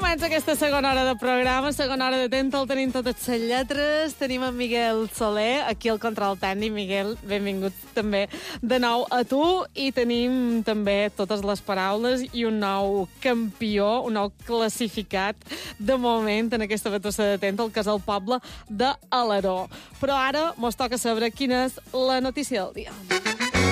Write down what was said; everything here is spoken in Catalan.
comença aquesta segona hora de programa, segona hora de temps, el tenim totes les lletres, tenim en Miguel Soler, aquí al control tècnic. Miguel, benvingut també de nou a tu, i tenim també totes les paraules i un nou campió, un nou classificat de moment en aquesta batussa de temps, el que és el poble d'Alaró. Però ara mos toca saber quina és la notícia del dia.